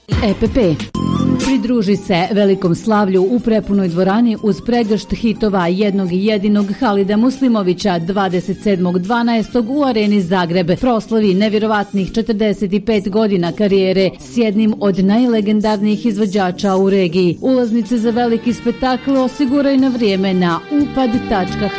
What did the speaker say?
EPP. Pridruži se velikom slavlju u prepunoj dvorani uz pregršt hitova jednog i jedinog Halida Muslimovića 27.12. u Areni Zagreb. Proslavi nevjerovatnih 45 godina karijere s jednim od najlegendarnijih izvođača u regiji. Ulaznice za veliki spektakl osiguraj na vrijeme na upad.hr.